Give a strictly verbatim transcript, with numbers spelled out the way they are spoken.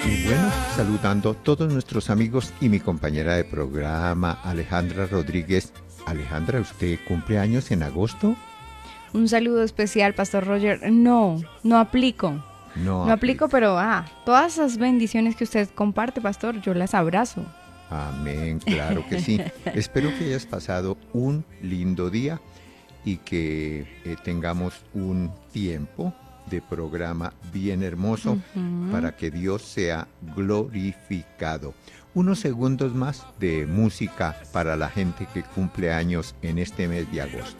Y bueno, saludando a todos nuestros amigos y mi compañera de programa, Alejandra Rodríguez. Alejandra, ¿usted cumple años en agosto? Un saludo especial, Pastor Roger. No, no aplico. No No aplico, aplica. pero ah, todas esas bendiciones que usted comparte, Pastor, yo las abrazo. Amén, claro que sí. Espero que hayas pasado un lindo día y que eh, tengamos un tiempo de programa bien hermoso Ujú. para que Dios sea glorificado. Unos segundos más de música para la gente que cumple años en este mes de agosto.